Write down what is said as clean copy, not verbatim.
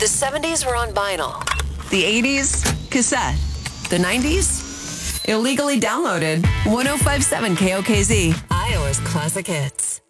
The 70s were on vinyl. The 80s, cassette. The 90s, illegally downloaded. 1057 KOKZ, Iowa's classic hits.